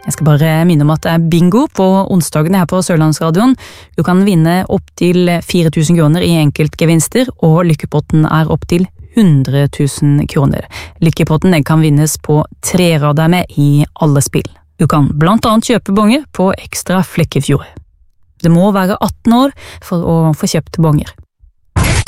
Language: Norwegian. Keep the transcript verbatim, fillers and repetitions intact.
Jeg skal bare minne om at det er bingo på onsdagene her på Sørlandsradioen. Du kan vinne opp til fire tusen kroner i enkeltgevinster, og lykkepotten er opp til hundre tusen kroner. Lykkepotten kan vinnes på tre rader med i alle spill. Du kan blant annet kjøpe bonger på Ekstra Flekkefjord. Det må være atten år for å få kjøpt bonger.